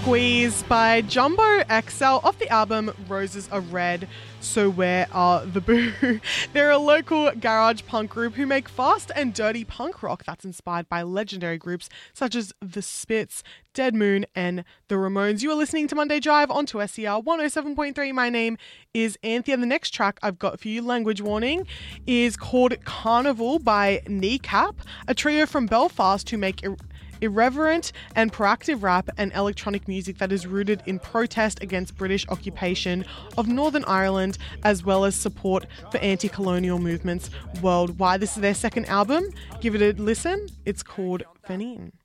Squeeze by Jumbo XL off the album Roses Are Red, So Where Are the Boo? They're a local garage punk group who make fast and dirty punk rock that's inspired by legendary groups such as The Spits, Dead Moon and The Ramones. You are listening to Monday Drive on 2SER 107.3. My name is Anthea. The next track I've got for you, language warning, is called Carnival by Kneecap, a trio from Belfast who make irreverent and proactive rap and electronic music that is rooted in protest against British occupation of Northern Ireland, as well as support for anti-colonial movements worldwide. This is their second album. Give it a listen. It's called Fenin.